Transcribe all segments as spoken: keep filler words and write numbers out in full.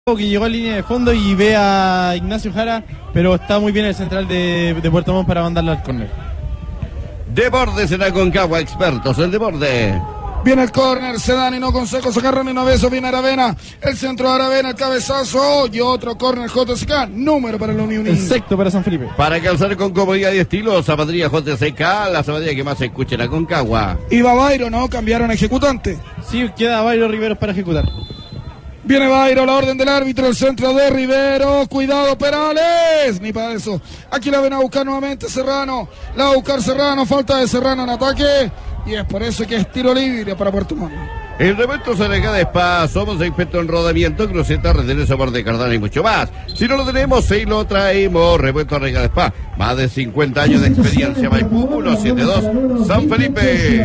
que llegó a línea de fondo y ve a Ignacio Jara, pero está muy bien el central de, de Puerto Montt para mandarlo al córner. De borde será Concagua, expertos el de borde. Viene el córner, se dan y no consejo, sacaron y no beso, viene Aravena, el centro de Aravena, el cabezazo y otro córner J C K, número para la Unión. El sexto para San Felipe. Para calzar con comodidad y estilo, zapatería J C K, la zapatilla que más se escucha en la Concagua. Iba Bairo, ¿no? Cambiaron a ejecutante. Sí, queda Bairo Riveros para ejecutar. Viene Bairo, la orden del árbitro, el centro de Rivero, cuidado Perales, ni para eso. Aquí la ven a buscar nuevamente Serrano, la va a buscar Serrano, falta de Serrano en ataque, y es por eso que es tiro libre para Puerto Montt. El revuelto se aleja de Spa, somos expertos en rodamiento, cruceta, retener, soporte de cardán y mucho más. Si no lo tenemos, sí lo traemos. Revuelto Rega de Spa, más de cincuenta años de experiencia. Maipú uno siete dos, San Felipe.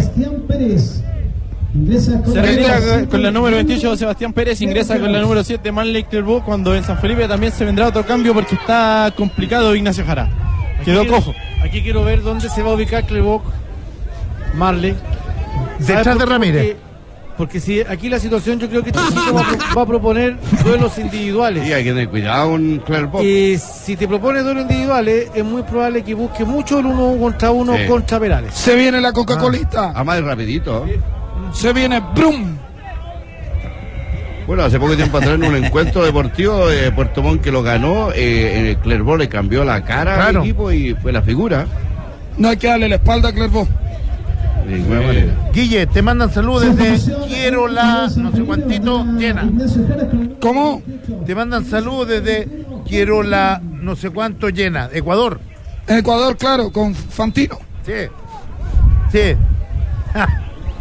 Se retira con la número veintiocho Sebastián Pérez, ingresa con la número siete Marley Clervaux, cuando en San Felipe también se vendrá otro cambio porque está complicado Ignacio Jara. Quedó aquí, cojo. Aquí quiero ver dónde se va a ubicar Clervaux, Marley. Detrás de Ramírez. Porque, porque si aquí la situación, yo creo que este chico va, a, va a proponer duelos individuales. Y hay que tener cuidado con Clervaux. Y si te propone duelos individuales, es muy probable que busque mucho el uno contra uno sí. contra Perales. Se viene la Coca-Colita. Ah, más rapidito. Se viene Brum. Bueno, hace poco tiempo atrás en un encuentro deportivo de Puerto Montt que lo ganó, eh, eh, Clervaux le cambió la cara claro. al equipo y fue la figura. No hay que darle la espalda a Clervaux. De ninguna eh, manera. Guille, te mandan saludos desde Quiero la no sé cuantito llena. ¿Cómo? Te mandan saludos desde Quiero la no sé cuánto llena. Ecuador. Ecuador, claro, con Fantino. Sí. Sí. Ja.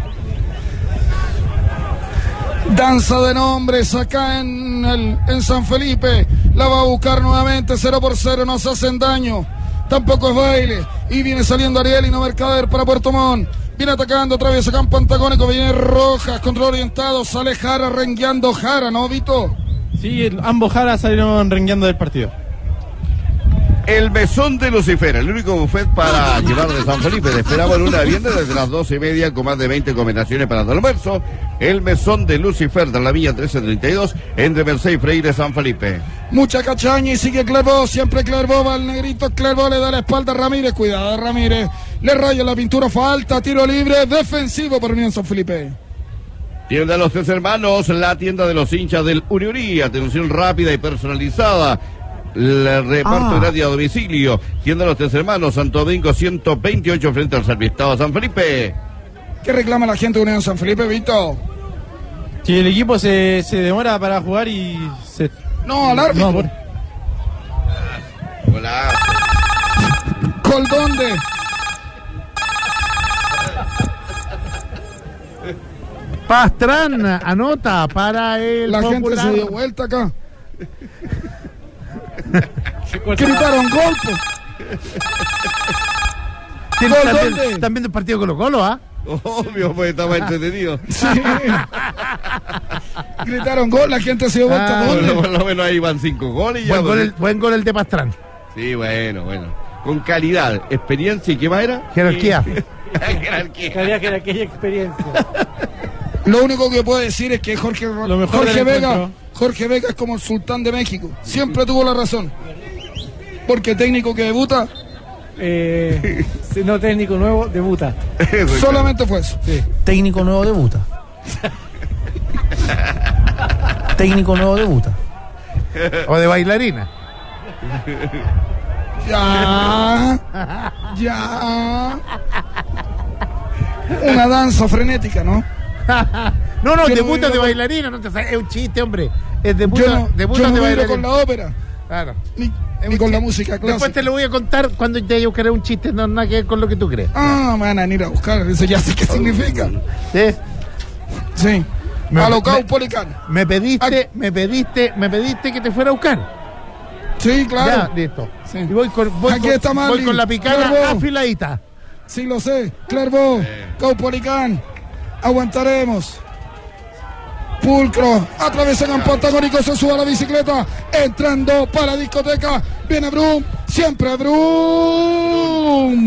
Danza de nombres acá en, el, en San Felipe. La va a buscar nuevamente. Cero por cero, no se hacen daño. Tampoco es baile. Y viene saliendo Ariel y no Mercader para Puerto Montt. Viene atacando, atraviesa campo antagónico. Viene Rojas, control orientado. Sale Jara, rengueando Jara, ¿no, Vito? Sí, el, ambos Jara salieron rengueando del partido. El mesón de Lucifer, el único buffet para llevar de San Felipe. Te esperamos el lunes a viernes desde las doce y media con más de veinte combinaciones para el almuerzo. El mesón de Lucifer de la Villa trece treinta y dos entre Mercedes y Freire San Felipe. Mucha cachaña y sigue Clervaux, siempre Clervaux va el negrito, Clervaux le da la espalda a Ramírez, cuidado Ramírez, le raya la pintura, falta, tiro libre, defensivo por Unión San Felipe. Tienda de los Tres Hermanos, la tienda de los hinchas del Uriurí, atención rápida y personalizada. El reparto ah. gratis a domicilio. Tienda de los Tres Hermanos, Santo Domingo ciento veintiocho frente al Serviestado San Felipe. ¿Qué reclama la gente de Unión San Felipe, Vito? Si el equipo se, se demora para jugar y se... No, al árbitro. No, por... Hola. ¿Col dónde? Pastrana anota para el La popular. gente se dio vuelta acá. Gritaron golpe. ¿Están, ¿Están viendo el partido Colo Colo, ah? ¿eh? Obvio, pues estaba entretenido. Sí. Gritaron gol, la gente se dio vuelta. Ah, bueno, por lo menos ahí van cinco goles. Buen, ya, gol el, buen gol el de Pastrán. Sí, bueno, bueno. Con calidad, experiencia y ¿qué más era? Jerarquía. Jerarquía. Calidad, jerarquía y experiencia. Lo único que puedo decir es que Jorge, lo mejor Jorge Vega, Jorge Vega es como el sultán de México. Siempre tuvo la razón. Porque técnico que debuta. Eh, no, técnico nuevo debuta. Solamente fue eso. Sí. Técnico nuevo debuta. Técnico nuevo debuta. O de bailarina. Ya. Ya. Una danza frenética, ¿no? No, no, yo debuta no de bailarina, no te sabes, es un chiste, hombre. Es debuta, yo no, debuta yo no de bailarina. con la ópera. Claro. Ni, ni con la música clásica. Después te lo voy a contar cuando te vaya a buscar un chiste, no nada que ver con lo que tú crees. Ah, me van a ir a buscar, eso ya sé qué significa. ¿Sí? Sí. Me, Alocao me, Policán. Me pediste, me pediste, me pediste que te fuera a buscar. Sí, claro. Ya, listo. Sí. Y voy con, voy Aquí con, está Marley. voy con la picana Clervaux. afiladita. Sí, lo sé. Clervaux, eh. Caupolicán. Aguantaremos. Pulcro, atraviesa campo antagónico, se sube a la bicicleta, entrando para la discoteca, viene Brum, siempre Brum.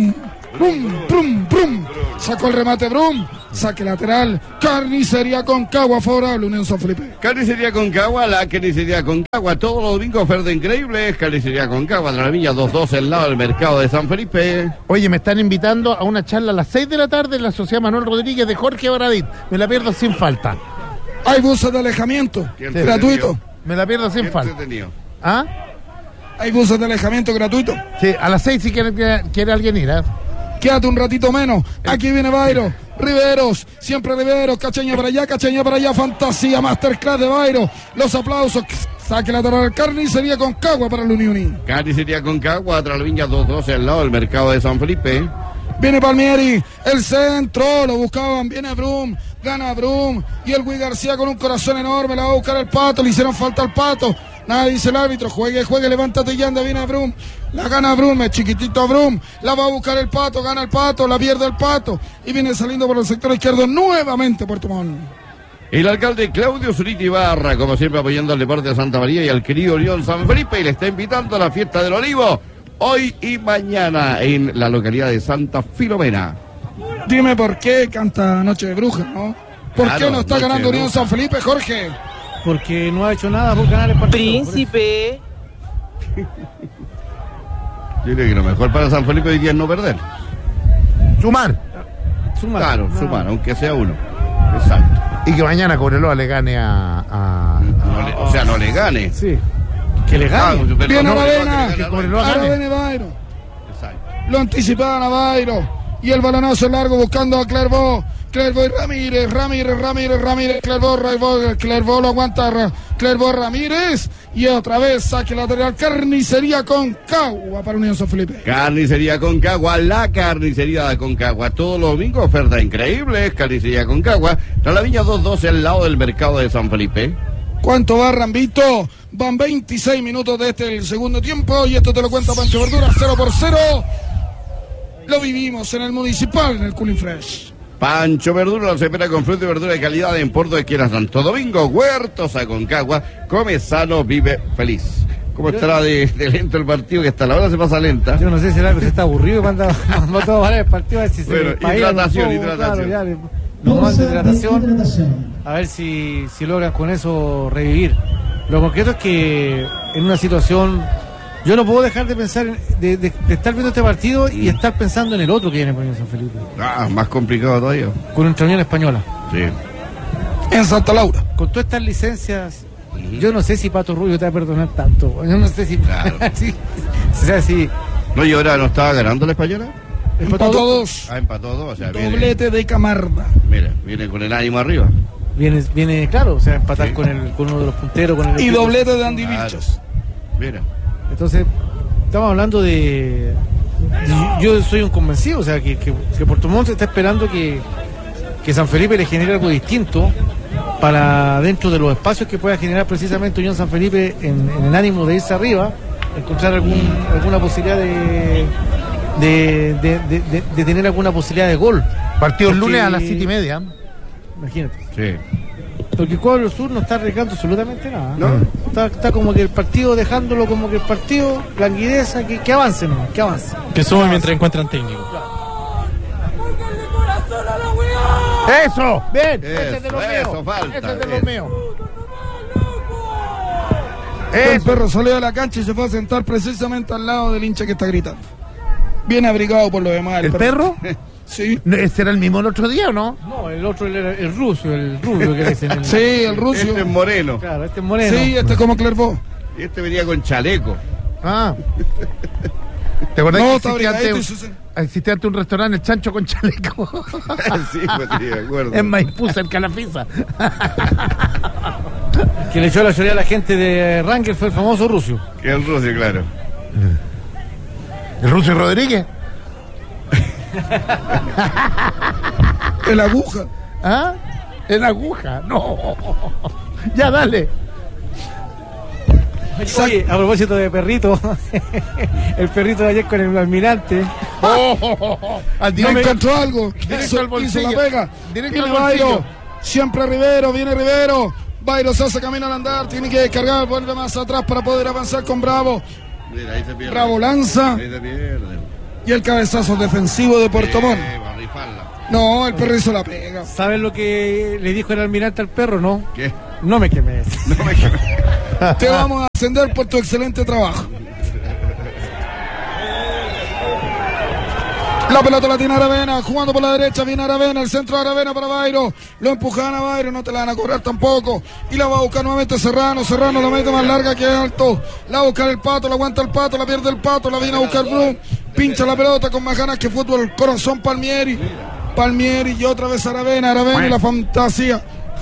Brum, brum, brum. Sacó el remate Brum. Saque lateral. Carnicería Concagua favorable Unión San Felipe. Carnicería Concagua, la carnicería Concagua. Todos los domingos oferta increíble. Carnicería Concagua, de la Villa dos dos, al lado del mercado de San Felipe. Oye, me están invitando a una charla a las seis de la tarde en la Sociedad Manuel Rodríguez de Jorge Baradit. Me la pierdo sin falta. Hay buses de alejamiento gratuito. Me la pierdo sin falta. ¿Ah? Hay buses de alejamiento gratuito. Sí, a las seis si quiere, quiere alguien ir, ¿eh? Quédate un ratito menos. Aquí viene Bairo. Riveros, siempre Riveros. Cacheña para allá, Cacheña para allá. Fantasía, masterclass de Bairo. Los aplausos. Saque lateral. Carnicería Concagua para el Unión. Carnicería Concagua, tras la Viña dos doce, al lado del mercado de San Felipe. Viene Palmieri, el centro, lo buscaban, viene Brum, gana Brum. Y el Gui García con un corazón enorme, la va a buscar el Pato, le hicieron falta al Pato. Nada, dice el árbitro, juegue, juegue, levántate y anda, viene Brum. La gana Brum, es chiquitito Brum. La va a buscar el Pato, gana el Pato, la pierde el Pato. Y viene saliendo por el sector izquierdo nuevamente Puerto Montt. El alcalde Claudio Zurita Ibarra, como siempre apoyando al deporte de Santa María y al querido Unión San Felipe. Y le está invitando a la fiesta del Olivo, hoy y mañana en la localidad de Santa Filomena. Dime por qué canta Noche de Bruja, ¿no? ¿Por Claro, qué no está Noche ganando de Unión Bruja. San Felipe, Jorge? Porque no ha hecho nada por ganar el partido. Príncipe. Yo creo que lo mejor para San Felipe hoy día es no perder. Sumar. Suma. Claro, No. sumar, aunque sea uno. Exacto. Y que mañana Cobreloa le gane a... a... No le- o sea, no le gane. Sí. Que le Ah, gane. pero Viene no, no, Aravena, que que gane. Cobreloa ahora gane. viene Bairo. Exacto. Lo anticipaban a Bairo. Y el balonazo largo buscando a Clervaux. Clervaux y Ramírez, Ramírez, Ramírez, Ramírez, Clervaux, Clervaux, Clervaux lo aguanta Ra- Clervaux, Ramírez. Y otra vez saque lateral. Carnicería Concagua para Unión San Felipe. Carnicería Concagua, la carnicería de Concagua. Todos los domingos ofertas increíbles. Carnicería Concagua, tras la Viña dos doce, al lado del mercado de San Felipe. ¿Cuánto va Rambito? Van veintiséis minutos de este el segundo tiempo. Y esto te lo cuenta Pancho Verdura, cero por cero. Lo vivimos en el Municipal, en el Cooling Fresh. Pancho Verdura los espera con fruta y verdura de calidad en Puerto de Quiera Santo Domingo. Huertos a Concagua. Come sano, vive feliz. ¿Cómo estará de, de lento el partido? Que hasta la hora se pasa lenta. Yo no sé si el árbitro está aburrido y manda, manda todo para el partido a ver si se Bueno, le paila hidratación, un poco, hidratación. Claro, ya, le- nos manda hidratación. A ver si, si logran con eso revivir. Lo concreto es que en una situación, yo no puedo dejar de pensar, en- de, de- de estar viendo este partido y estar pensando en el otro que viene por San Felipe, Ah, más complicado todavía. con nuestra Unión Española. Sí. En Santa Laura. Con todas estas licencias, yo no sé si Pato Rubio te va a perdonar tanto. Yo no sé si. Claro. sí, o sea, si. No, y ahora no estaba ganando la española. Empató dos. Ah, empató dos. O sea, viene, Doblete de Camarda. mira, viene con el ánimo arriba. Viene, viene claro, o sea, empatar Sí. con, el, con uno de los punteros. Con el Y equipo. doblete de Andy Claro. Vilches. Mira. Entonces, estamos hablando de. Yo, yo soy un convencido, o sea, que, que, que Puerto Montt está esperando que, que San Felipe le genere algo distinto para dentro de los espacios que pueda generar precisamente Unión San Felipe en, en el ánimo de irse arriba, encontrar algún, alguna posibilidad de de, de, de, de- de tener alguna posibilidad de gol. Partido el Porque- lunes a las siete y media. Imagínate. Sí. Porque el cuadro sur no está arriesgando absolutamente nada. No. Está, está como que el partido, dejándolo como que el partido, languideza, que, que avance nomás, que avance. Que sumen mientras encuentran técnico. ¡Eso! ¡Bien! Eso, ¡Ese es de los eso, míos! falta, ¡Ese es de los eso. míos! El ¡Eso! perro salió de la cancha y se fue a sentar precisamente al lado del hincha que está gritando. Bien abrigado por lo demás. ¿El perro? Sí. ¿No, ¿Ese era el mismo el otro día o no? No, el otro era el ruso, el rubio que le dicen. El, Sí, el ruso. Este es moreno. Claro, este es moreno. Sí, este es como Clervaux. Y este venía con chaleco. Ah. ¿Te acordás No, que está existía abrigadito antes, y su- existía antes un restaurante, el Chancho con Chaleco? Sí, pues sí, de acuerdo. En Maipú, cerca de la pizza. Que le echó la lloría a la gente de Rangel fue el famoso ruso. Que el ruso, claro. ¿El Ruso y Rodríguez? El aguja. ¿Ah? ¿En aguja? No. Ya, dale. Oye, a propósito de perrito, el perrito de ayer con el almirante. Oh, al No directo- me encontró algo. Directo Hizo, al hizo bolsillo. la pega. Directo Viene al bolsillo. Bairo. Siempre Rivero. Viene Rivero. Bairo se hace camino al andar. Tiene que descargar. Vuelve más atrás para poder avanzar con Bravo. Mira, ahí se pierde. Bravo lanza. Ahí se pierde. y el cabezazo defensivo de Puerto Montt. Eh, va a rifarla. No, el perro hizo la pega. ¿Sabes lo que le dijo el almirante al perro, no? ¿Qué? No me quemes. No me quedo. Te vamos a ascender por tu excelente trabajo. La pelota la tiene Aravena, jugando por la derecha, viene Aravena, el centro de Aravena para Bairo, lo empujan a Bairo, no te la van a cobrar tampoco, y la va a buscar nuevamente Serrano, Serrano la mete más larga que alto, la va a buscar el Pato, la aguanta el Pato, la pierde el Pato, la viene a buscar Brum, pincha la pelota con más ganas que fútbol, corazón Palmieri, Palmieri y otra vez Aravena, Aravena y la fantasía.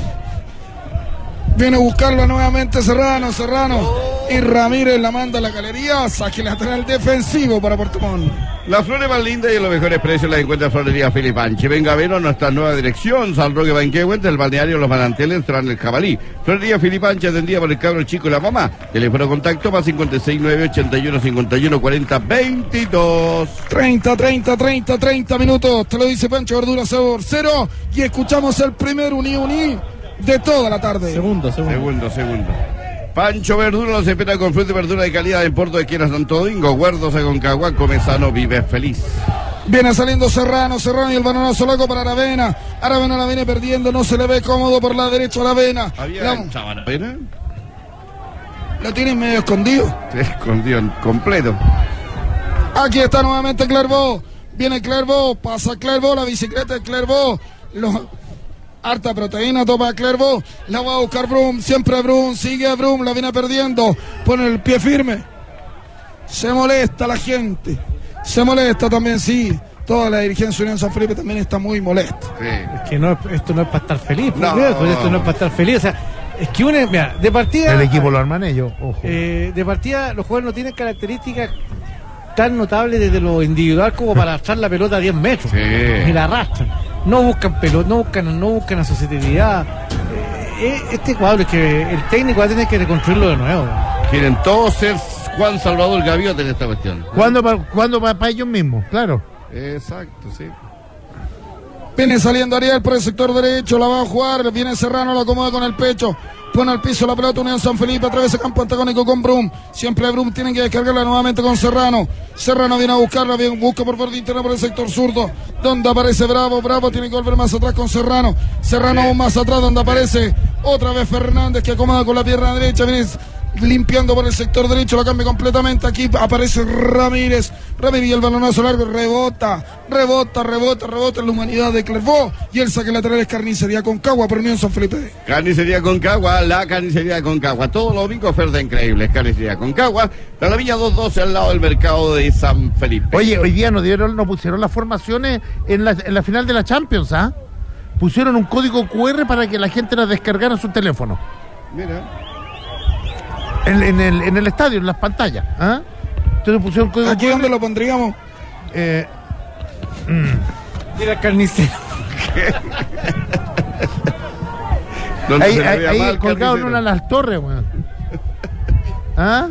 Viene a buscarla nuevamente Serrano, Serrano. Y Ramírez la manda a la galería. Saque lateral defensivo para Puerto Montt. Las flores más lindas y los mejores precios las encuentra en Florería Filipanche. Venga a vernos nuestra nueva dirección. San Roque Banquehue, del balneario Los Manantiales, tras el Jabalí. Florería Filipanche, atendida por el cabro chico y la mamá. Teléfono contacto más cincuenta y seis nueve ochenta y uno cincuenta y uno cuarenta veintidós. treinta, treinta, treinta, treinta minutos. Te lo dice Pancho Verdura cero por cero. Y escuchamos el primer uní uní de toda la tarde. Segundo, segundo. Segundo, segundo. Pancho Verdura los espera con fruta y verdura de calidad en Puerto de Quiera, Santo Domingo. Huerdos de Concagua, come sano, vive feliz. Viene saliendo Serrano, Serrano y el balonazo loco para Aravena. Aravena la viene perdiendo, no se le ve cómodo por la derecha a Aravena. ¿Había La, echado Aravena? lo tienen medio escondido. Se escondió en completo. Aquí está nuevamente Clervaux. Viene Clervaux, pasa Clervaux, la bicicleta de Clervaux. Lo... Harta proteína, toma Clervaux, la va a buscar Brum, siempre Brum, sigue Brum, la viene perdiendo, pone el pie firme. Se molesta la gente, se molesta también, sí. Toda la dirigencia de Unión San Felipe también está muy molesta. Sí. Es que no, esto no es para estar feliz, pues, No. mira, pues esto no es para estar feliz. O sea, es que una, mira, de partida. El equipo lo arman ellos, ojo. Eh, de partida, los jugadores no tienen características tan notables desde lo individual como para arrastrar la pelota a diez metros. Sí. Y la arrastran. No buscan pelota, no buscan, no buscan asociatividad. Eh, este cuadro es que el técnico va a tener que reconstruirlo de nuevo. Quieren todos ser Juan Salvador Gaviota en esta cuestión. ¿Cuándo para pa ellos mismos? Claro. Exacto, sí. Viene saliendo Ariel por el sector derecho, la va a jugar, viene Serrano, la acomoda con el pecho, pone al piso la pelota Unión San Felipe, atraviesa campo antagónico con Brum, siempre Brum tiene que descargarla nuevamente con Serrano, Serrano viene a buscarla, bien, busca por borde interno por el sector zurdo, donde aparece Bravo, Bravo tiene que volver más atrás con Serrano, Serrano aún más atrás donde aparece otra vez Fernández que acomoda con la pierna derecha, viene limpiando por el sector derecho, la cambia completamente, aquí aparece Ramírez, Ramírez y el balonazo largo, rebota, rebota, rebota, rebota en la humanidad de Clervaux y el saque lateral es Carnicería Concagua por Unión San Felipe. Carnicería Concagua, la carnicería Concagua. Todos los domingos oferta increíbles. Carnicería Concagua, de la Villa doscientos doce al lado del mercado de San Felipe. Oye, hoy día nos dieron, nos pusieron las formaciones en la, en la final de la Champions, ¿ah? Pusieron un código cu erre para que la gente las descargara en su teléfono. Mira. En, en, el, en el estadio, en las pantallas, ¿ah? Entonces pusieron código ¿Aquí cu erre. dónde lo pondríamos? Eh, Mira el carnicero. Donde ahí se le ahí, vea ahí mal, colgado en carnicero. una de las torres, weón. ¿Ah?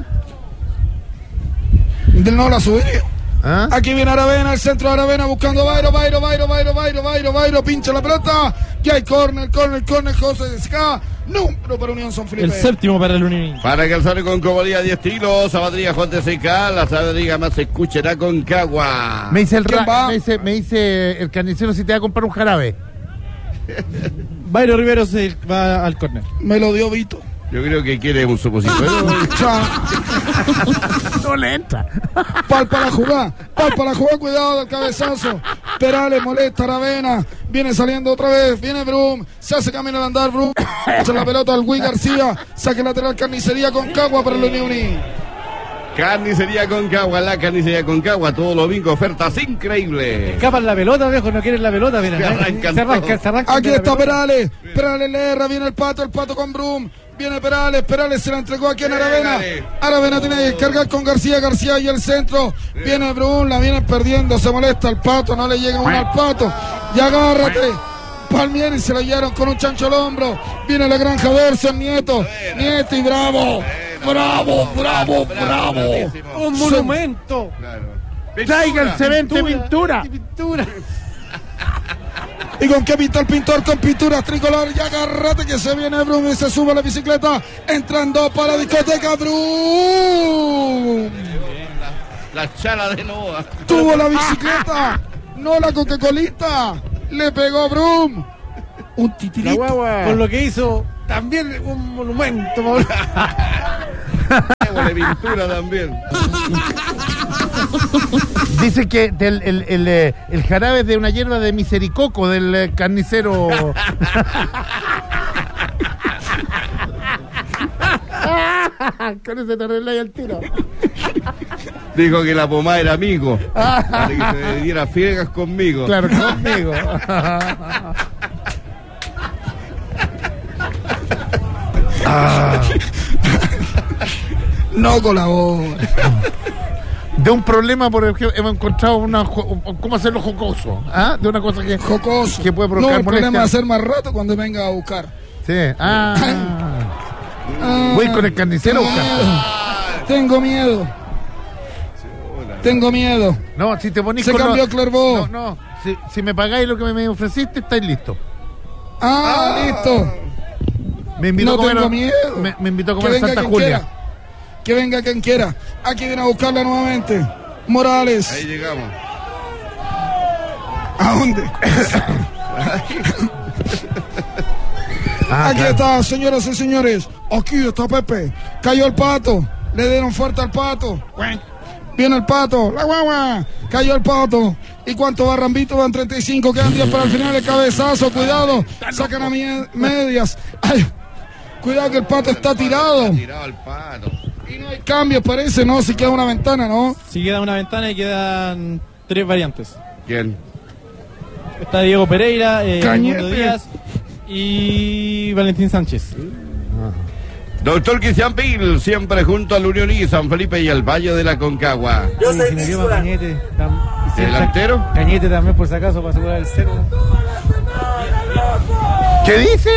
No la subiría. ¿Ah? Aquí viene Aravena, el centro de Aravena buscando a Bairo, Bairo, Bairo, Bairo, Bairo, Bairo, Bairo, pincha la pelota. Y hay córner, córner, córner, José de Sca. Número para Unión San Felipe. El séptimo para el Unión. Para calzar con comodidad diez estilos, Sabatría Juan de Seca, la sabatría más se escuchará con Cagua. Me dice el ¿Quién ra- va? me dice, me dice el carnicero si te va a comprar un jarabe. Bayro Rivero se va al córner. Me lo dio Vito. Yo creo que quiere un supositorio. Chao. No le entra. Pal para jugar, pal para jugar, cuidado del cabezazo. Perales molesta Aravena, viene saliendo otra vez, viene Brum, se hace camino al andar Brum, echa la pelota al Gui García, saque lateral Carnicería Concagua para el Unión. Carnicería Concagua, la carnicería Concagua, todos los domingos ofertas increíbles. Escapan la pelota, viejo, no quieren la pelota, mira. Se arrancan se arranca, todos. se arranca. Aquí está Perales, Perales le erra, viene el Pato, el Pato con Brum, viene Perales, Perales se la entregó aquí en Aravena, Aravena tiene que cargar con García, García y el centro, viene Brum, la viene perdiendo, se molesta el Pato, no le llega uno al Pato, y agárrate. Palmieri se la llevaron con un chancho al hombro, viene la granja Dersen, Nieto, Nieto y Bravo, Bravo, Bravo, Bravo. Un monumento. Claro. Traiga el cemento de pintura. Pintura. ¿Y con qué pinta el pintor? Con pinturas tricolor. Y agárrate que se viene Brum y se sube a la bicicleta. Entrando para la discoteca Brum. La chala de Noa. Tuvo la bicicleta. No la Coca-Colita. Le pegó Brum. Un La titirito. guagua, por lo que hizo, también un monumento. Mauricio. De pintura también. Dice que del, el, el, eh, el jarabe es de una hierba de misericoco del eh, carnicero. Con ese te arregláis al tiro. Dijo que la pomada era amigo. Para que se diera friegas conmigo. Claro, conmigo. Ah. No colabora. De un problema, por ejemplo, hemos encontrado una jo- cómo hacerlo jocoso, ¿ah? De una cosa que Jocoso. que puede No, provocar el problema molestia. es hacer más rato cuando venga a buscar. Sí. Ah. Ah, Voy con el carnicero a tengo buscar. miedo. Tengo miedo. Tengo miedo. No, si te ponís Se con cambió los- Clervaux. No, no. Si, si me pagáis lo que me ofreciste, estáis listos. Ah, listo. Me invitó No a comer, tengo miedo. Me, me invitó a Que comer venga Santa quien Julia. quiera. Que venga quien quiera. Aquí viene a buscarla nuevamente. Morales. Ahí llegamos. ¿A dónde? Ah, Aquí claro. está, señoras y señores. Aquí está Pepe. Cayó el pato. Le dieron fuerte al pato. Viene el pato. La guagua. Cayó el pato. ¿Y cuánto va Rambito? Van treinta y cinco. Quedan diez para el final. El cabezazo. Cuidado. Sacan a mie- medias. Ay. Cuidado que el pato está tirado. Tirado al pato. Y no hay cambios, parece, ¿no? Si queda una ventana, ¿no? Si queda una ventana y quedan tres variantes. ¿Quién? Está Diego Pereira, eh, Cañete. Raimundo Díaz y Valentín Sánchez. Doctor Cristian Pil, siempre junto al Unión y San Felipe y el Valle de la Concagua. Yo soy Cañete. tam- y siempre- ¿Delantero? Cañete también, por si acaso, para asegurar el cero. ¿Qué dice?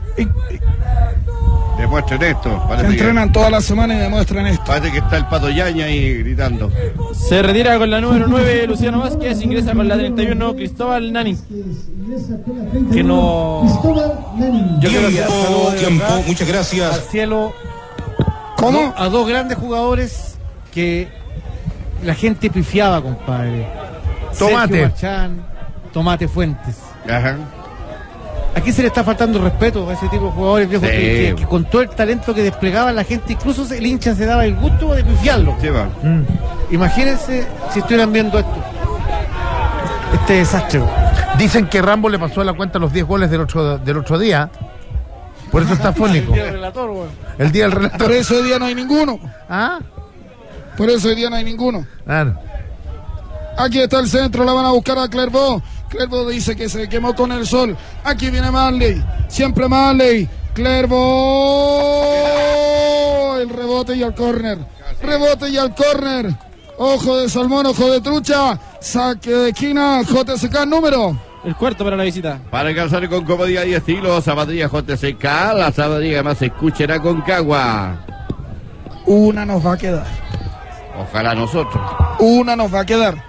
Demuestren esto. Que Parece que, entrenan toda la semana y demuestran esto. parece que está el Pato Yaña ahí gritando. Se retira con la número nueve Luciano Vázquez, ingresa con la treinta y uno Cristóbal Nani. Que no. Yo quiero hacer un saludo de Tiempo, verdad muchas al gracias. cielo ¿Cómo? a dos grandes jugadores que la gente pifiaba, compadre. Tomate. Sergio Marchán, Tomate Fuentes. Ajá. Aquí se le está faltando respeto a ese tipo de jugadores viejos Sí. que, que- que con todo el talento que desplegaba la gente, incluso el hincha se daba el gusto de pifiarlo. Sí, va. Mm. Imagínense si estuvieran viendo esto. Este desastre. Dicen que Rambo le pasó a la cuenta los diez goles del otro, del otro día. Por eso está fónico. El relator, weón. El día del Por relator. eso hoy día no hay ninguno. ¿Ah? Por eso hoy día no hay ninguno. Claro. Aquí está el centro, la van a buscar a Clervaux. Clervaux dice que se quemó con el sol. Aquí viene Marley, siempre Marley. Clervaux. El rebote y al córner. Rebote y al córner. Ojo de salmón, ojo de trucha. Saque de esquina, J C K número. El cuarto para la visita. Para alcanzar con comodidad y estilo, Zapatería J C K, la zapatería que más se escucha en Aconcagua. Una nos va a quedar. Ojalá nosotros. Una nos va a quedar.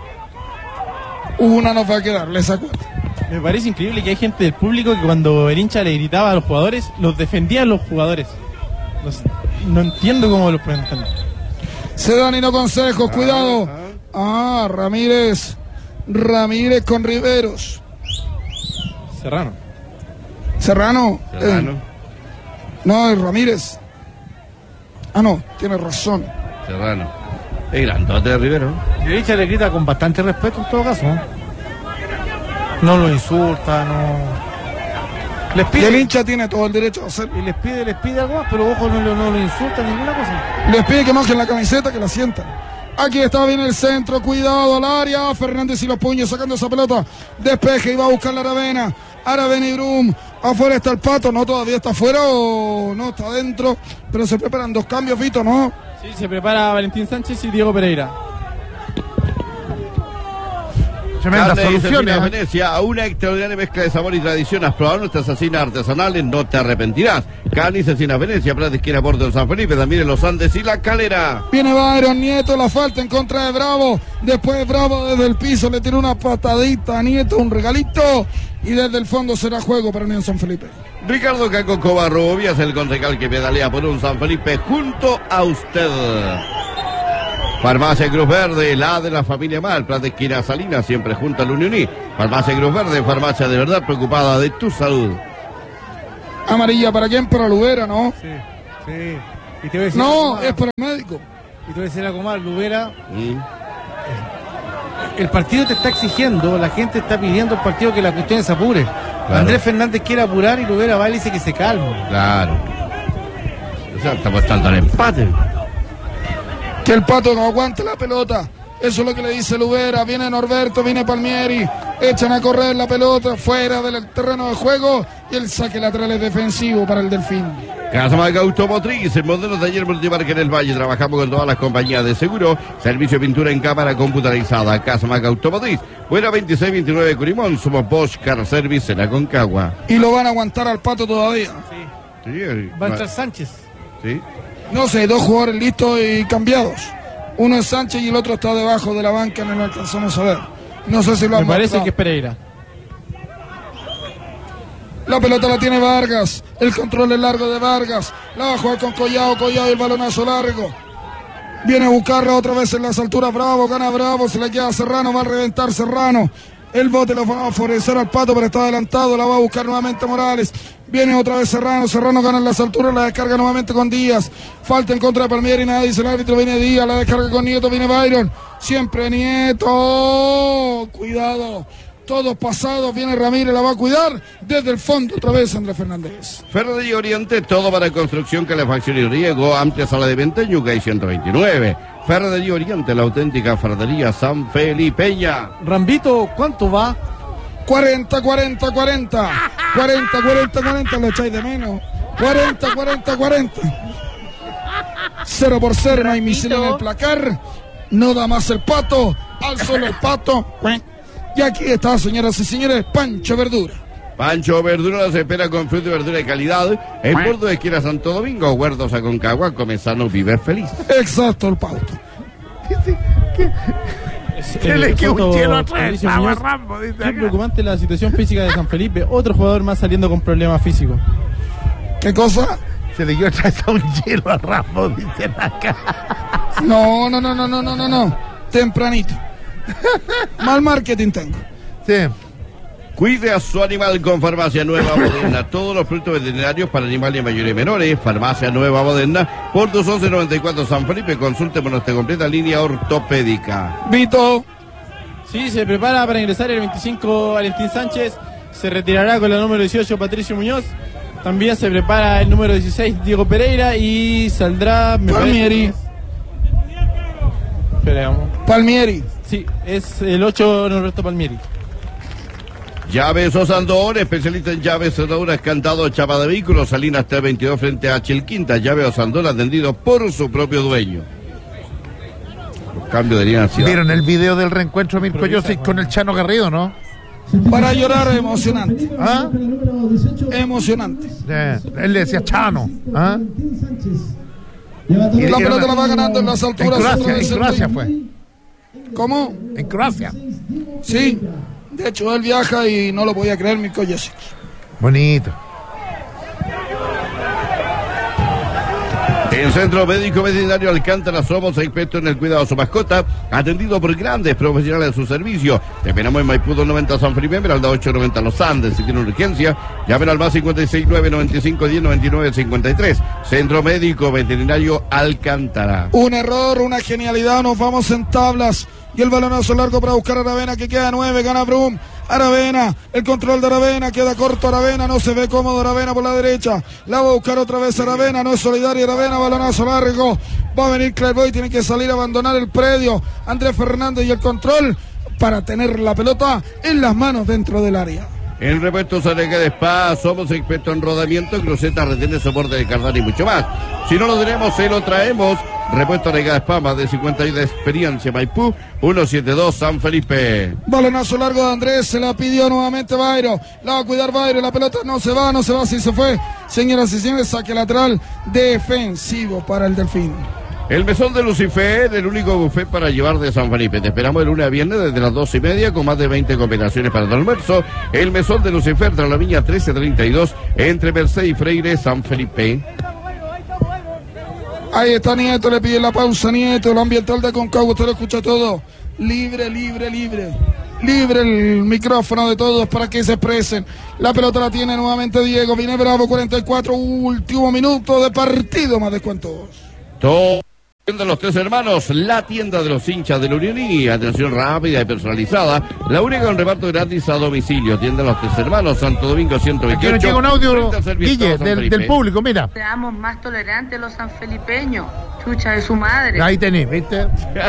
Una nos va a quedar, les acuerdo. Me parece increíble que hay gente del público que cuando el hincha le gritaba a los jugadores, los defendía a los jugadores. No, sé, no entiendo cómo los pueden entender. Se dan y no consejos, cuidado. Ah, Ramírez. Ramírez con Riveros. Serrano. Serrano. Serrano. Eh, no, es Ramírez. Ah, no, tiene razón. Serrano. Es grandote de Rivero. Y el hincha le grita con bastante respeto en todo caso. ¿No? No lo insulta, no. Les Y el pide, hincha tiene todo el derecho a hacer. y les pide, les pide algo más, pero ojo, no, lo- no lo insulta, ninguna cosa. Les pide que mojen la camiseta, que la sientan. Aquí está bien el centro, cuidado al área. Fernández y los puños sacando esa pelota. Despeje y va a buscar la Aravena. Aravena y Brum. Afuera está el Pato, no, todavía está afuera o no está adentro. Pero se preparan dos cambios, Vito, ¿no? Sí, se prepara Valentín Sánchez y Diego Pereira. Tremendas Carne y soluciones. Cecina ¿eh? Venecia, una extraordinaria mezcla de sabor y tradición. Has probado nuestras cecinas artesanales, no te arrepentirás. Carne y Cecina Venecia, Plaza de Esquina, Puerto de San Felipe, también en los Andes y La Calera. Viene Byron Nieto, la falta en contra de Bravo. Después Bravo desde el piso le tiene una patadita a Nieto, un regalito. Y desde el fondo será juego para Unión San Felipe. Ricardo Caco Covarrubias, el concejal que pedalea por un San Felipe junto a usted. Farmacia Cruz Verde, la de la familia Mal, Plan de Esquina Salinas, siempre junto al Uniuní. Farmacia Cruz Verde, farmacia de verdad preocupada de tu salud. Amarilla para quién, para Lubera, ¿no? Sí, sí. Y te voy a decir No, más. es para el médico. Y te voy a decir algo más, Lubera. Mm. El partido te está exigiendo, la gente está pidiendo el partido que la cuestión se apure. Claro. Andrés Fernández quiere apurar y Lubera va y dice que se calme. Claro. O sea, está apostando al empate. Que el Pato no aguante la pelota. Eso es lo que le dice Lubera. Viene Norberto, viene Palmieri. Echan a correr la pelota fuera del terreno de juego. Y el saque lateral es defensivo para el Delfín. Casamac Automotriz, el modelo taller multimarca en el Valle. Trabajamos con todas las compañías de seguro. Servicio de pintura en cámara computarizada. Casamac Automotriz. Buena veintiséis veintinueve Curimón. Somos Bosch Car Service en Aconcagua. Y lo van a aguantar al Pato todavía. Sí, eh, Va a entrar Sánchez. Sí. No sé, dos jugadores listos y cambiados. Uno es Sánchez y el otro está debajo de la banca, no lo alcanzamos a ver. No sé si lo han Me parece marcado. que es Pereira. La pelota la tiene Vargas. El control es largo de Vargas. La va a jugar con Collado. Collado y el balonazo largo. Viene a buscarla otra vez en las alturas. Bravo, gana Bravo. Se le queda a Serrano. Va a reventar Serrano. El bote lo va a favorecer al Pato, pero está adelantado. La va a buscar nuevamente Morales. Viene otra vez Serrano. Serrano gana en las alturas. La descarga nuevamente con Díaz. Falta en contra de Palmieri. Nada dice el árbitro. Viene Díaz. La descarga con Nieto. Viene Byron. Siempre Nieto. Cuidado. Todos pasados. Viene Ramírez. La va a cuidar. Desde el fondo otra vez Andrés Fernández. Ferretería Oriente, todo para construcción, calefacción y riego. Amplia sala de venta en Yucay ciento veintinueve. Ferretería Oriente, la auténtica ferretería San Felipeña. Rambito, ¿cuánto va? cuarenta, cuarenta, cuarenta. cuarenta, cuarenta, cuarenta. Lo echáis de menos. cuarenta, cuarenta, cuarenta. cero por cero. No hay misil en el placar. No da más el Pato. Al solo el Pato. Y aquí está, señoras y señores, Pancho Verdura. Pancho Verdura se espera con fruta y verdura de calidad. En Puerto de Esquina Santo Domingo, Huertos Aconcagua, Comenzano Viver Feliz. Exacto, el Pauto. Se le quedó un hielo atrás, Mauricio estaba Muñoz. Rambo, dice Qué acá. preocupante la situación física de San Felipe. Otro jugador más saliendo con problemas físicos. ¿Qué cosa? Se le quedó atrás a un hielo a Rambo, dicen acá. No, no, no, no, no, no, no, no. Tempranito. Mal marketing tengo. Sí. Cuide a su animal con Farmacia Nueva Moderna. Todos los productos veterinarios para animales mayores y menores. Farmacia Nueva Moderna. Por dos once noventa y cuatro San Felipe. Consulte por nuestra completa línea ortopédica. Vito. Sí, se prepara para ingresar el veinticinco Valentín Sánchez. Se retirará con la número dieciocho Patricio Muñoz. También se prepara el número dieciséis Diego Pereira. Y saldrá... me Palmieri. parece- Esperemos. Palmieri. Sí, es el ocho Norberto Palmieri. Llaves Osandón, especialista en llaves, cerraduras, cantado, chapa de vehículos, Salinas tres veintidós frente a Chilquinta. Llave Osandón atendido por su propio dueño. Los cambios de línea ciudad. ¿Vieron el video del reencuentro de Mirko Josic con el Chano Garrido, no? Para llorar emocionante. ¿Ah? Emocionante. Eh, él le decía Chano. ¿Ah? Y- La y era pelota una- la va ganando en las En alturas. Croacia, otra vez en el Croacia Rey. fue. ¿Cómo? En Croacia. Sí. De hecho, él viaja y no lo podía creer, Mirko Josic. Bonito. En Centro Médico Veterinario Alcántara somos expertos en el cuidado de su mascota, atendido por grandes profesionales de su servicio. Te esperamos en Maipú dos noventa San Felipe, Esmeralda ocho noventa Los Andes. Si tiene urgencia, llamen al más cincuenta y seis nueve noventa y cinco diez noventa y nueve cincuenta y tres. Centro Médico Veterinario Alcántara. Un error, una genialidad, nos vamos en tablas. Y el balonazo largo para buscar a Aravena, que queda nueve, gana Brum. Aravena, el control de Aravena, queda corto Aravena, no se ve cómodo Aravena por la derecha. La va a buscar otra vez Aravena, no es solidario Aravena, balonazo largo. Va a venir Clairvoy, tiene que salir a abandonar el predio. Andrés Fernández y el control para tener la pelota en las manos dentro del área. En Repuestos Alega de Spa somos expertos en rodamiento, crucetas, retenes, soporte de cardán y mucho más. Si no lo tenemos, se lo traemos. Repuesto Alega de Spa, más de cincuenta años de experiencia. Maipú, ciento setenta y dos San Felipe. Balonazo largo de Andrés, se la pidió nuevamente Bairo. La va a cuidar Bairo, la pelota no se va, no se va, sí se fue. Señoras y señores, saque lateral defensivo para el Delfín. El Mesón de Lucifer, el único buffet para llevar de San Felipe. Te esperamos de lunes a viernes desde las doce y media con más de veinte combinaciones para el almuerzo. El Mesón de Lucifer, tras la Viña trece treinta y dos, entre Merced y Freire, San Felipe. Ahí está Nieto, le pide la pausa Nieto, el ambiental de Concagua, usted lo escucha todo. Libre, libre, libre. Libre el micrófono de todos para que se expresen. La pelota la tiene nuevamente Diego. Viene Bravo, cuarenta y cuatro, último minuto de partido, más descuentos. Todo. Tienda de los Tres Hermanos, la tienda de los hinchas de la Unión y atención rápida y personalizada. La única con reparto gratis a domicilio. Tienda de los Tres Hermanos, Santo Domingo ciento veintiocho. Aquí nos llega un audio, Guille, del, del público, mira. Seamos más tolerantes los sanfelipeños. Chucha de su madre. Ahí tenés, ¿viste?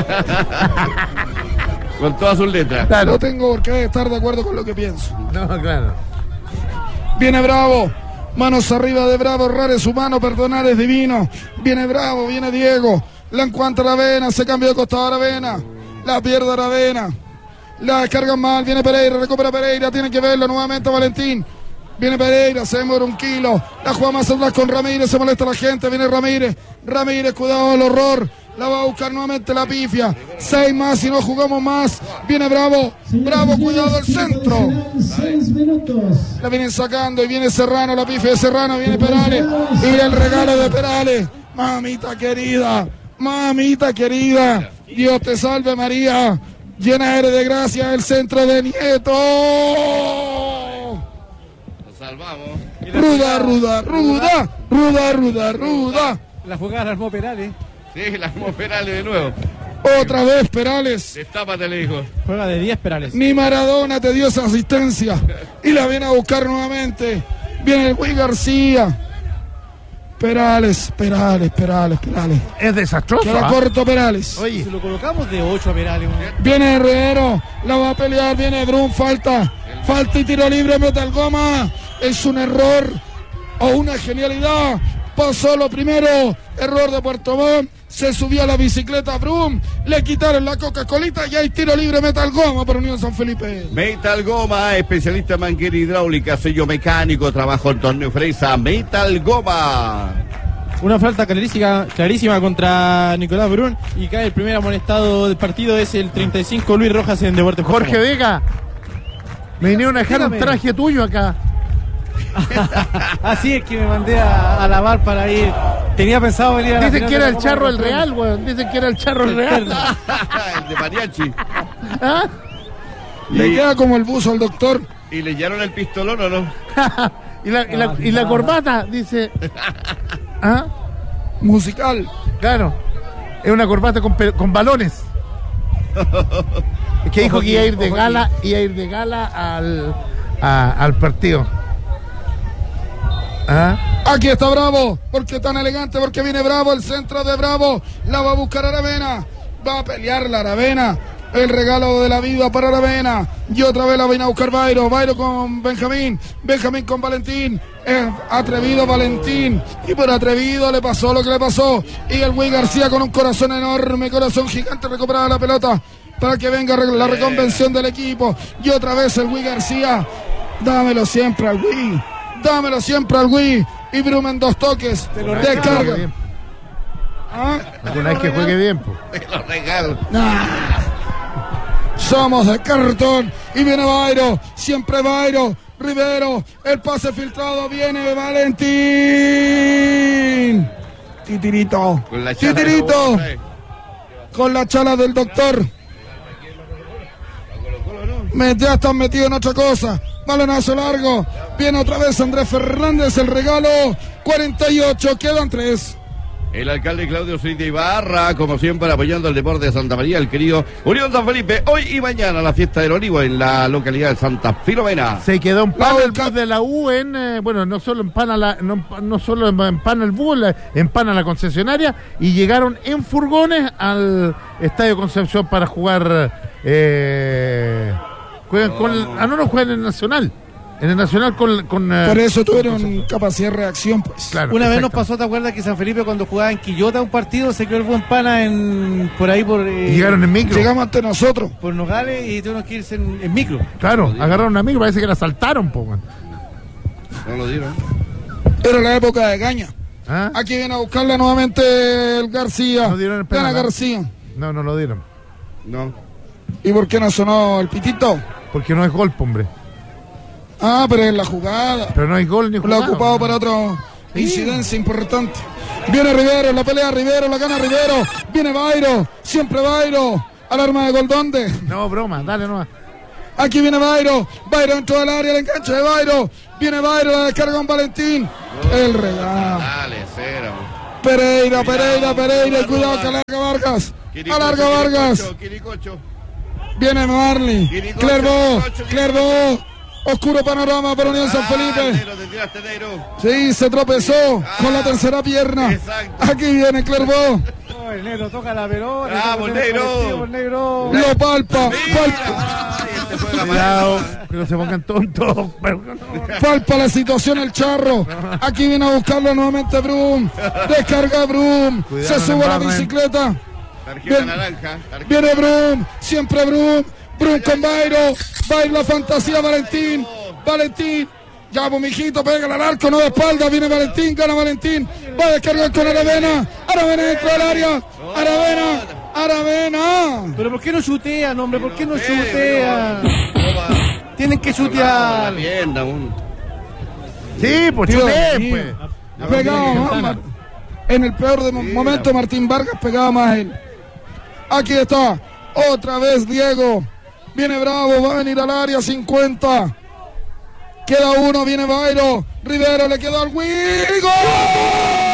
Con todas sus letras. Claro. No tengo por qué estar de acuerdo con lo que pienso. No, claro. Viene Bravo. Manos arriba de Bravo. Errar es humano, perdonar es divino. Viene Bravo, viene Diego. La encuentra Aravena, se cambió de costado Aravena. La pierde Aravena. La descargan mal, viene Pereira, recupera Pereira, tiene que verlo nuevamente Valentín. Viene Pereira, se demora un kilo. La juega más atrás con Ramírez, se molesta la gente, viene Ramírez. Ramírez, cuidado el horror. La va a buscar nuevamente la pifia. Seis más y no jugamos más. Viene Bravo. Bravo, cuidado el centro. La vienen sacando y viene Serrano, la pifia de Serrano, viene Perales. Y el regalo de Perales. Mamita querida. Mamita querida, Dios te salve María, llena eres de gracia el centro de Nieto. Nos salvamos. Ruda, ruda, ruda, ruda, ruda, ruda. La jugada la armó Perales. Sí, la armó Perales de nuevo. Otra vez Perales. Destápate, le dijo. Juega de diez Perales. Ni Maradona te dio esa asistencia. Y la viene a buscar nuevamente. Viene el Luis García. Perales, Perales, Perales, Perales. Es desastroso. Queda ¿ah? corto Perales. Oye, Si lo colocamos de ocho a Perales. Un... Viene Herrero, la va a pelear, viene Brum, falta, falta y tiro libre, mete al Goma. Es un error o una genialidad. Pasó lo primero, error de Puerto Montt, se subió a la bicicleta Brum, le quitaron la Coca-Colita y hay tiro libre, Metal Goma para Unión San Felipe. Metal Goma, especialista en manguera hidráulica, sello mecánico, trabajo en torneo fresa. Metal Goma. Una falta clarísima, clarísima contra Nicolás Brun y cae el primer amonestado del partido, es el treinta y cinco Luis Rojas en Deportes. Jorge Vega, me vinieron a dejar un Dígame. traje tuyo acá. Así es que me mandé a, a lavar para ir. Tenía pensado venir a la Dicen final que era de el la Copa charro el Campeones. Real, weón. Dicen que era el charro el Real. El de mariachi. ¿Ah? Le Y, queda como el buzo al doctor. y le llenaron el pistolón, ¿o no? y, la, y, la, y la corbata, dice. ¿Ah? Musical. Claro. Es una corbata con, pe- con balones. Es que dijo que iba a ir de gala, iba a ir de gala al, a- al partido. ¿Ah? Aquí está Bravo, porque tan elegante, porque viene Bravo, el centro de Bravo, la va a buscar Aravena, va a pelear la Aravena, el regalo de la vida para Aravena, y otra vez la viene a buscar Bairo, Bairo con Benjamín, Benjamín con Valentín, es atrevido Valentín, y por atrevido le pasó lo que le pasó, y el Luis García con un corazón enorme, corazón gigante, recuperada la pelota, para que venga la reconvención del equipo, y otra vez el Luis García, dámelo siempre al Luis. Dámelo siempre al Wii. Y Brum en dos toques. Descarga. ¿Ah? Alguna vez que juegue bien, pues. Te lo regalo. Nah. Somos de cartón. Y viene Bairo. Siempre Bairo. Rivero. El pase filtrado. Viene Valentín. Titirito. Con la chala Titirito. de la Con la chala del doctor. Me, ya están metidos en otra cosa. Balonazo largo. Viene otra vez Andrés Fernández. El regalo. cuarenta y ocho. Quedan tres. El alcalde Claudio Zurita Ibarra, como siempre, apoyando el deporte de Santa María, el querido Unión San Felipe. Hoy y mañana la fiesta del olivo en la localidad de Santa Filomena. Se quedó en La pana el boca- bus de la U en, eh, bueno, no solo en pana la, no, no solo en pana el bus, la- en pana la concesionaria, y llegaron en furgones al Estadio Concepción para jugar, eh, juegan con el- ah no, no juegan en el Nacional, en el Nacional con, con eh, Por eso tuvieron capacidad de reacción, pues. claro, Una vez nos exacto. pasó, ¿te acuerdas que San Felipe cuando jugaba en Quillota un partido se quedó el buen pana en, por ahí por, eh, Y llegaron en micro, Llegamos ante nosotros. por Nogales y tuvimos que irse en, en micro? claro, agarraron a micro, parece que la asaltaron, po, man. No lo dieron. Era la época de Gaña. ¿Ah? Aquí viene a buscarle nuevamente el García. No dieron el penal, Gana ¿ah? García. No, no lo dieron, No. ¿Y por qué no sonó el pitito? porque no es gol, po, hombre, Ah, pero es la jugada. pero no hay gol ni Lo ha jugada, ocupado ¿no? para otra Sí. incidencia importante. Viene Rivero, la pelea Rivero, la gana Rivero. Viene Bairo, siempre Bairo. Alarma de gol, ¿dónde? No, broma, dale nomás. Aquí viene Bairo, Bairo dentro del área, el enganche de Bairo. Viene Bairo, la descarga con Valentín. El regalo. Dale, cero. Pereira, Cuidado, Pereira, Pereira, cuidado, cuidado que alarga Vargas. Alarga Vargas. Quiricocho. Viene Marley. Quiricocho, Clervaux, Quiricocho, Clervaux. Oscuro panorama para Unión San Felipe. Negro, te tiraste, Negro. Sí, se tropezó con la tercera pierna. Exacto. Aquí viene Clervaux. Oh, el negro toca la pelota. Bravo, el negro. El negro. Lo palpa, Mira, palpa, ay, este juega Cuidado, mal. que no se pongan tontos. palpa la situación el Charro. Aquí viene a buscarlo nuevamente Brum. Descarga Brum. Cuidado, Se sube a la Barren. bicicleta. Tarjeta Bien. naranja. Tarjeta. Viene Brum. Siempre Brum. Brum con Bairo. Bairo la fantasía Valentín. Valentín. Ya, pues, mijito, pega al arco, no de espalda. Viene Valentín, gana Valentín. Va a descargar con Aravena. Aravena dentro del área. Aravena. Aravena. Pero ¿por qué no chutean, hombre? ¿Por qué no Eh, chutean? toma. Tienen que La chutear. pierna, un- Sí, pues Dios chulé, mío. pues. Pegaba más, Mar- en el peor de mo- momentos Martín Vargas pegaba más él. Aquí está, otra vez Diego. Viene Bravo, va a venir al área cincuenta. Queda uno, viene Bairo. Rivero le quedó al Wii. ¡Gol!